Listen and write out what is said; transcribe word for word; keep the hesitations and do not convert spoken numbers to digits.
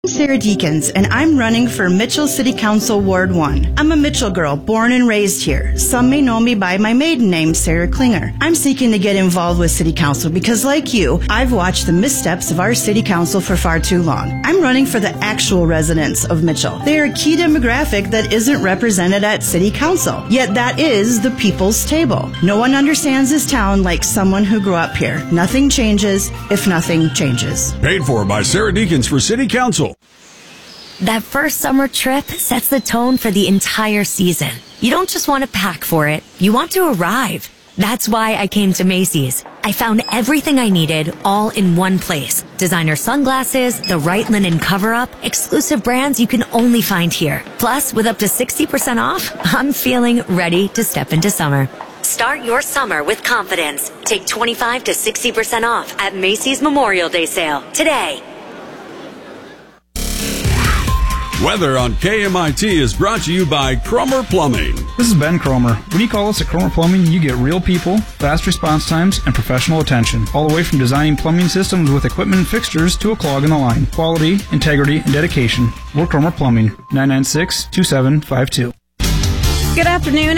I'm Sarah Deakins, and I'm running for Mitchell City Council Ward one. I'm a Mitchell girl, born and raised here. Some may know me by my maiden name, Sarah Klinger. I'm seeking to get involved with City Council because, like you, I've watched the missteps of our City Council for far too long. I'm running for the actual residents of Mitchell. They are a key demographic that isn't represented at City Council, yet that is the people's table. No one understands this town like someone who grew up here. Nothing changes if nothing changes. Paid for by Sarah Deakins for City Council. That first summer trip sets the tone for the entire season. You don't just want to pack for it, you want to arrive. That's why I came to Macy's. I found everything I needed all in one place. Designer sunglasses, the right linen cover-up, exclusive brands you can only find here. Plus, with up to sixty percent off, I'm feeling ready to step into summer. Start your summer with confidence. Take twenty-five to sixty percent off at Macy's Memorial Day sale today. Weather on K M I T is brought to you by Cromer Plumbing. This is Ben Cromer. When you call us at Cromer Plumbing, you get real people, fast response times, and professional attention. All the way from designing plumbing systems with equipment and fixtures to a clog in the line. Quality, integrity, and dedication. We're Cromer Plumbing. nine nine six, two seven five two. Good afternoon.